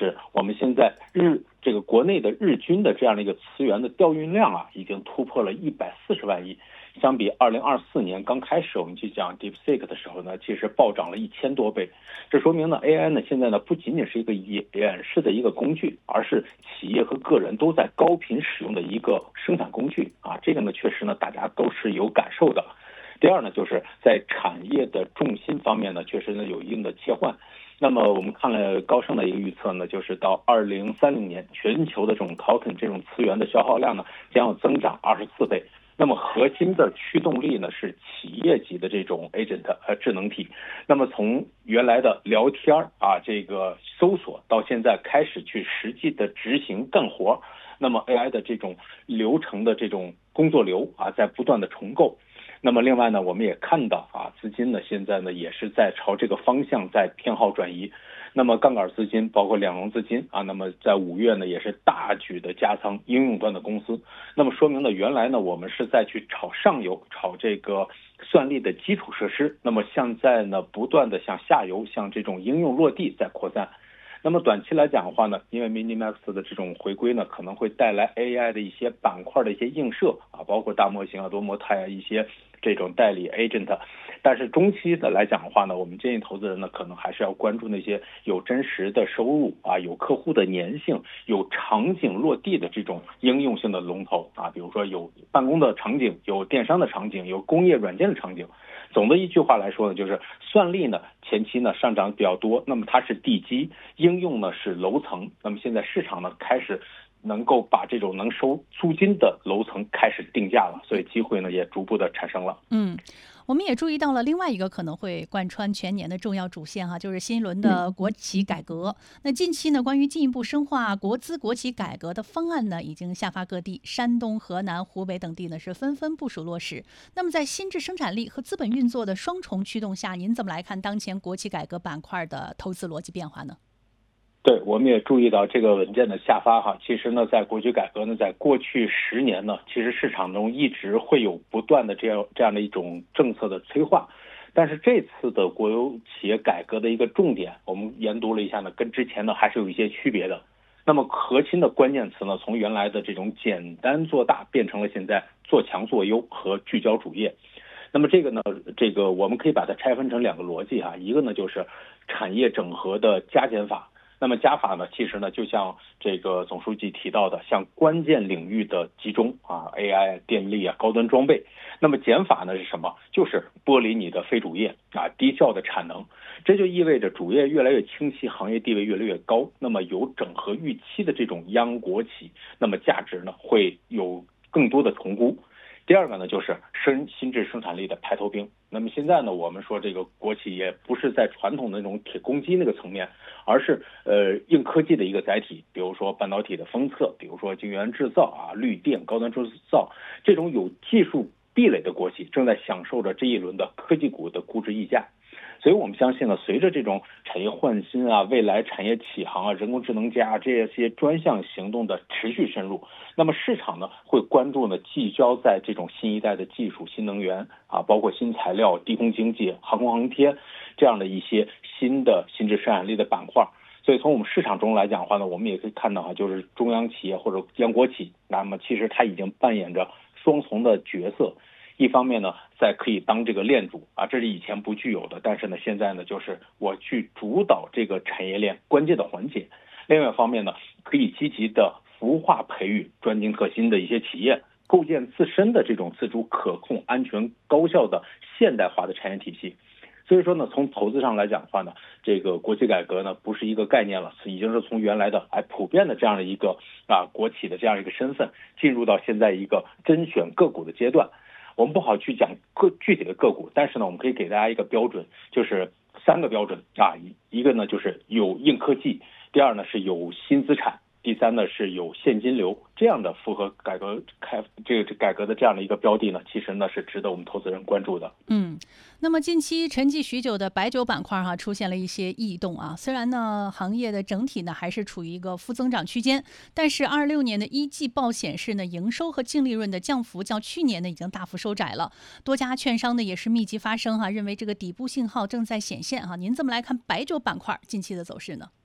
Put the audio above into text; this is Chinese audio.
就是我们现在这个国内的日均的这样的一个磁源的调运量啊，已经突破了140万亿。相比2024年刚开始我们去讲 DeepSeek 的时候呢，其实暴涨了1000多倍。这说明呢 AI 呢现在呢不仅仅是一个演示的一个工具，而是企业和个人都在高频使用的一个生产工具啊。这个呢确实呢大家都是有感受的。第二呢，就是在产业的重心方面呢，确实呢有一定的切换。那么我们看了高盛的一个预测呢，就是到2030年，全球的这种 token 这种资源的消耗量呢，将要增长24倍。那么核心的驱动力呢是企业级的这种 agent 智能体。那么从原来的聊天啊，这个搜索到现在开始去实际的执行干活，那么 AI 的这种流程的这种工作流啊，在不断的重构。那么另外呢，我们也看到啊，资金呢现在呢也是在朝这个方向在偏好转移。那么杠杆资金包括两融资金啊，那么在5月呢也是大举的加仓应用端的公司。那么说明呢，原来呢我们是在去炒上游，炒这个算力的基础设施，那么现在呢不断的向下游，向这种应用落地在扩散。那么短期来讲的话呢，因为 Minimax 的这种回归呢，可能会带来 AI 的一些板块的一些映射啊，包括大模型啊、多模态啊一些这种代理 agent。但是中期的来讲的话呢，我们建议投资人呢，可能还是要关注那些有真实的收入啊、有客户的粘性、有场景落地的这种应用性的龙头啊，比如说有办公的场景、有电商的场景、有工业软件的场景。总的一句话来说呢，就是算力呢前期呢上涨比较多，那么它是地基，应用呢是楼层。那么现在市场呢开始能够把这种能收租金的楼层开始定价了，所以机会呢也逐步的产生了。 我们也注意到了另外一个可能会贯穿全年的重要主线哈，就是新一轮的国企改革。那近期呢，关于进一步深化国资国企改革的方案呢，已经下发各地，山东、河南、湖北等地呢是纷纷部署落实。那么在新质生产力和资本运作的双重驱动下，您怎么来看当前国企改革板块的投资逻辑变化呢？ 对，我们也注意到这个文件的下发哈。其实呢，在国企改革呢，在过去10年呢，其实市场中一直会有不断的这样的一种政策的催化。但是这次的国有企业改革的一个重点，我们研读了一下呢，跟之前呢还是有一些区别的。那么核心的关键词呢，从原来的这种简单做大，变成了现在做强做优和聚焦主业。那么这个呢，我们可以把它拆分成2个逻辑哈，一个呢就是产业整合的加减法。那么加法呢，其实呢，就像这个总书记提到的，像关键领域的集中啊 ，AI、电力啊、高端装备。那么减法呢是什么？就是剥离你的非主业啊，低效的产能。这就意味着主业越来越清晰，行业地位越来越高。那么有整合预期的这种央国企，那么价值呢会有更多的重估。第二个呢，就是新质生产力的排头兵。那么现在呢，我们说这个国企也不是在传统的那种铁公鸡那个层面，而是硬科技的一个载体，比如说半导体的封测，比如说晶圆制造啊、绿电、高端制造，这种有技术壁垒的国企正在享受着这一轮的科技股的估值溢价。所以我们相信呢，随着这种产业换新啊、未来产业起航啊、人工智能加这些专项行动的持续深入，那么市场呢会关注呢聚焦在这种新一代的技术、新能源啊，包括新材料、低空经济、航空航天这样的一些新质生产力的板块。所以从我们市场中来讲的话呢，我们也可以看到啊，就是中央企业或者央国企，那么其实它已经扮演着双重的角色。一方面呢，在可以当这个链主啊，这是以前不具有的，但是呢，现在呢，就是我去主导这个产业链关键的环节。另外一方面呢，可以积极的孵化培育专精特新的一些企业，构建自身的这种自主可控、安全、高效的现代化的产业体系。所以说呢，从投资上来讲的话呢，这个国企改革呢不是一个概念了，已经是从原来的普遍的这样的一个国企的这样一个身份，进入到现在一个甄选个股的阶段。我们不好去讲具体的个股，但是呢，我们可以给大家一个标准，就是3个标准啊，一个呢就是有硬科技，第二呢是有新资产，第三呢是有现金流，这样的符合改革的这样的一个标的呢，其实呢是值得我们投资人关注的。 那么近期沉寂许久的白酒板块出现了一些异动啊。虽然呢行业的整体呢还是处于一个负增长区间，但是26年的一季报显示呢，营收和净利润的降幅较去年呢已经大幅收窄了。多家券商呢也是密集发声认为这个底部信号正在显现您怎么来看白酒板块近期的走势呢？